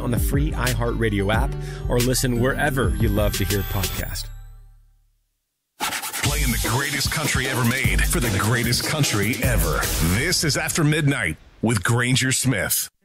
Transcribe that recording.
on the free iHeartRadio app or listen wherever you love to hear podcasts. Playing the greatest country ever made for the greatest country ever. This is After Midnight with Granger Smith.